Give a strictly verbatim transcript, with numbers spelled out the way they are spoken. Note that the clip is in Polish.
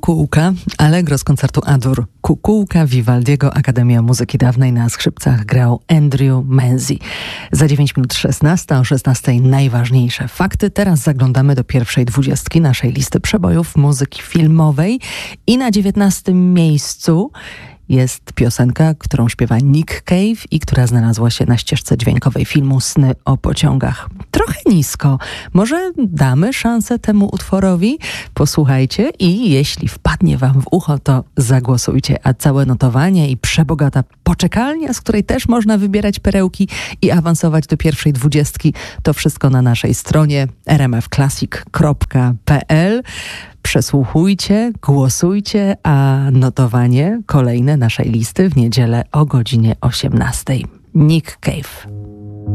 Kukułka, Allegro z koncertu Adur. Kukułka Vivaldiego, Akademia Muzyki Dawnej. Na skrzypcach grał Andrew Menzi. Za dziewięć minut szesnasta, o szesnastej najważniejsze fakty. Teraz zaglądamy do pierwszej dwudziestki naszej listy przebojów muzyki filmowej. I na dziewiętnastym miejscu jest piosenka, którą śpiewa Nick Cave i która znalazła się na ścieżce dźwiękowej filmu Sny o pociągach. Trochę nisko. Może damy szansę temu utworowi? Posłuchajcie i jeśli wpadnie wam w ucho, to zagłosujcie. A całe notowanie i przebogata poczekalnia, z której też można wybierać perełki i awansować do pierwszej dwudziestki, to wszystko na naszej stronie r m f classic kropka p l. Przesłuchujcie, głosujcie, a notowanie kolejne naszej listy w niedzielę o godzinie osiemnastej. Nick Cave.